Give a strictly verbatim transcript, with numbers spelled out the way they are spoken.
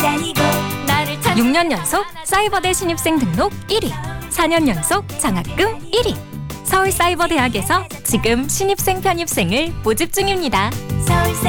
다니고 나를 찾 육 년 연속 사이버대 신입생 등록 일 위, 사 년 연속 장학금 일 위. 서울사이버대학에서 지금 신입생 편입생을 모집 중입니다. 서울사